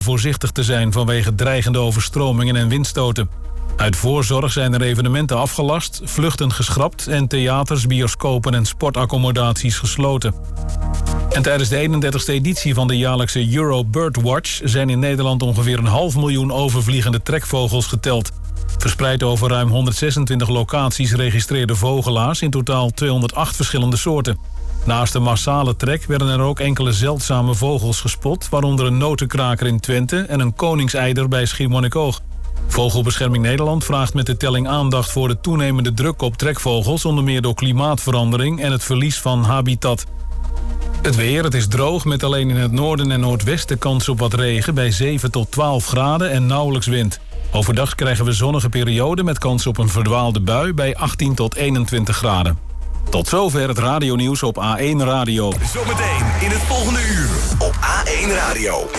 voorzichtig te zijn vanwege dreigende overstromingen en windstoten. Uit voorzorg zijn er evenementen afgelast, vluchten geschrapt en theaters, bioscopen en sportaccommodaties gesloten. En tijdens de 31e editie van de jaarlijkse Euro Birdwatch zijn in Nederland ongeveer 500.000 overvliegende trekvogels geteld. Verspreid over ruim 126 locaties registreerden vogelaars in totaal 208 verschillende soorten. Naast de massale trek werden er ook enkele zeldzame vogels gespot, waaronder een notenkraker in Twente en een koningseider bij Schiermonnikoog. Vogelbescherming Nederland vraagt met de telling aandacht voor de toenemende druk op trekvogels, onder meer door klimaatverandering en het verlies van habitat. Het weer, het is droog met alleen in het noorden en noordwesten kans op wat regen bij 7 tot 12 graden en nauwelijks wind. Overdag krijgen we zonnige perioden met kans op een verdwaalde bui bij 18 tot 21 graden. Tot zover het radionieuws op A1 Radio. Zometeen in het volgende uur op A1 Radio.